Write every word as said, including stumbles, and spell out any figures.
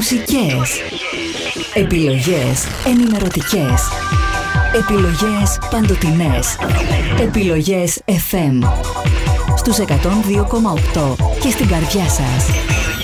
μουσικές. Επιλογές ενημερωτικές. Επιλογές παντοτινές. Επιλογές εφ εμ. Στους εκατόν δύο κόμμα οκτώ και στην καρδιά σας.